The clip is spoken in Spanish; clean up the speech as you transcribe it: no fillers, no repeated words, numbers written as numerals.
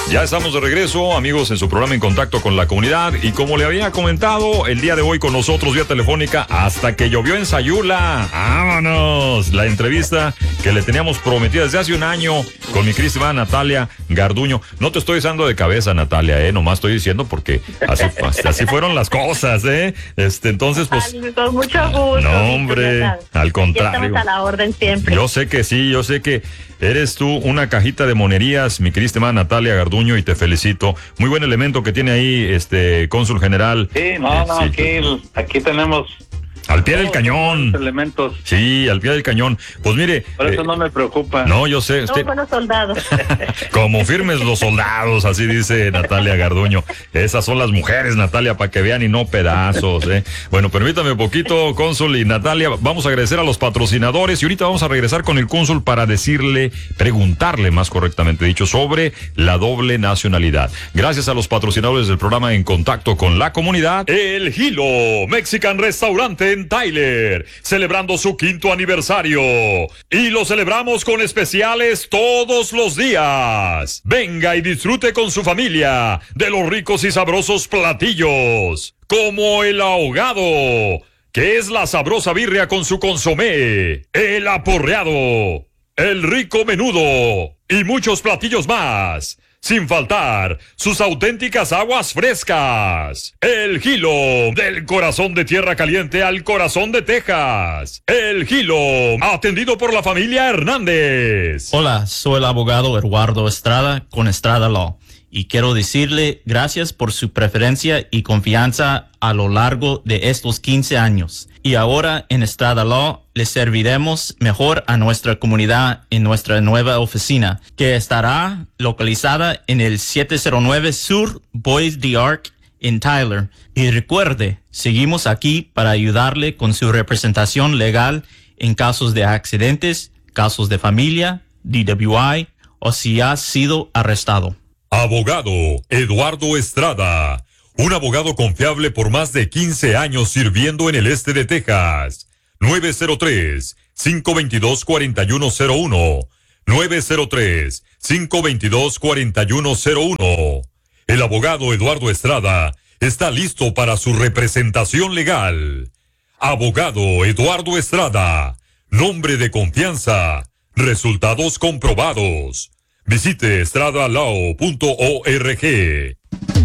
Ya estamos de regreso, amigos, en su programa En Contacto con la Comunidad. Y como le había comentado, el día de hoy con nosotros vía telefónica, hasta que llovió en Sayula. ¡Vámonos! La entrevista que le teníamos prometida desde hace un año con mi querida Natalia Garduño. No te estoy dando de cabeza, Natalia, nomás estoy diciendo porque así fueron las cosas, entonces, pues... Con mucho gusto. No, hombre, al contrario. Estamos a la orden siempre. Yo sé que sí, yo sé que eres tú una cajita de monerías, mi querida Natalia Garduño, y te felicito. Muy buen elemento que tiene ahí, cónsul general. Sí, aquí tenemos... Al pie del cañón. Elementos. Sí, al pie del cañón. Pues mire. Por eso no me preocupa. No, yo sé. Somos buenos soldados. Como firmes los soldados, así dice Natalia Garduño. Esas son las mujeres, Natalia, para que vean y no pedazos, Bueno, permítame un poquito, cónsul y Natalia. Vamos a agradecer a los patrocinadores y ahorita vamos a regresar con el cónsul para preguntarle más correctamente dicho, sobre la doble nacionalidad. Gracias a los patrocinadores del programa En Contacto con la Comunidad. El Hilo Mexican Restaurante en Tyler, celebrando su 5º aniversario. Y lo celebramos con especiales todos los días. Venga y disfrute con su familia de los ricos y sabrosos platillos, como el ahogado, que es la sabrosa birria con su consomé, el aporreado, el rico menudo y muchos platillos más. Sin faltar sus auténticas aguas frescas. El Hilo, del corazón de Tierra Caliente al corazón de Texas. El Hilo, atendido por la familia Hernández. Hola, soy el abogado Eduardo Estrada con Estrada Law. Y quiero decirle gracias por su preferencia y confianza a lo largo de estos 15 años. Y ahora en Estrada Law le serviremos mejor a nuestra comunidad en nuestra nueva oficina, que estará localizada en el 709 Sur Bois d'Arc en Tyler. Y recuerde, seguimos aquí para ayudarle con su representación legal en casos de accidentes, casos de familia, DWI o si ha sido arrestado. Abogado Eduardo Estrada, un abogado confiable por más de 15 años sirviendo en el este de Texas. 903-522-4101. 903-522-4101. El abogado Eduardo Estrada está listo para su representación legal. Abogado Eduardo Estrada, nombre de confianza, resultados comprobados. Visite estradalaw.org.